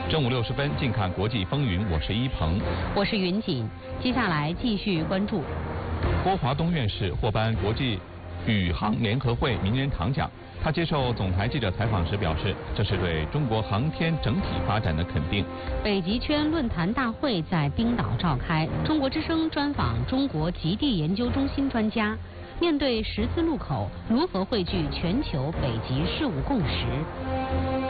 正午60分，近看国际风云，我是一鹏， 我是云锦。接下来继续关注。 郭华东院士获颁国际宇航联合会名人堂奖。他接受总台记者采访时表示，这是对中国航天整体发展的肯定。 北极圈论坛大会在冰岛召开，中国之声专访中国极地研究中心专家。面对十字路口，如何汇聚全球北极事务共识？